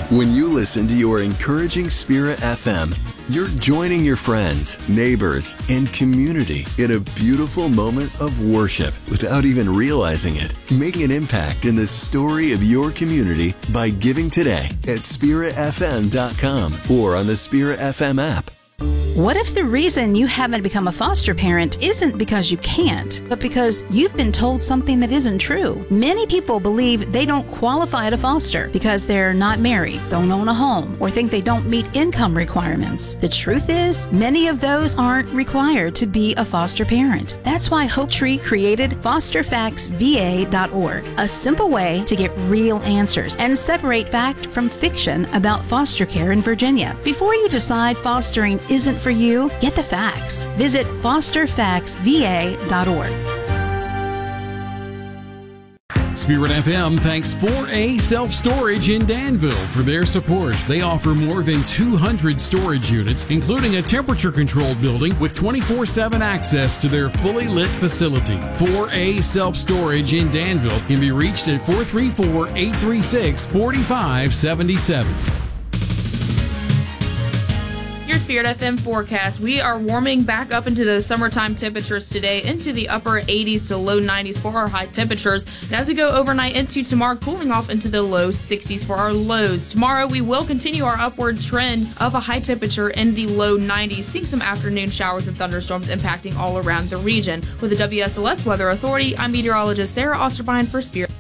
When you listen to your encouraging Spirit FM, you're joining your friends, neighbors, and community in a beautiful moment of worship without even realizing it. Make an impact in the story of your community by giving today at spiritfm.com or on the Spirit FM app. What if the reason you haven't become a foster parent isn't because you can't, but because you've been told something that isn't true? Many people believe they don't qualify to foster because they're not married, don't own a home, or think they don't meet income requirements. The truth is, many of those aren't required to be a foster parent. That's why Hope Tree created fosterfactsva.org, a simple way to get real answers and separate fact from fiction about foster care in Virginia. Before you decide fostering isn't for you, get the facts. Visit fosterfactsva.org. Spirit FM thanks 4A Self-Storage in Danville for their support. They offer more than 200 storage units, including a temperature-controlled building with 24/7 access to their fully lit facility. 4A Self-Storage in Danville can be reached at 434-836-4577. Your Spirit FM forecast. We are warming back up into those summertime temperatures today, into the upper 80s to low 90s for our high temperatures. And as we go overnight into tomorrow, cooling off into the low 60s for our lows. Tomorrow, we will continue our upward trend of a high temperature in the low 90s, seeing some afternoon showers and thunderstorms impacting all around the region. With the WSLS Weather Authority, I'm meteorologist Sarah Osterbine for Spirit.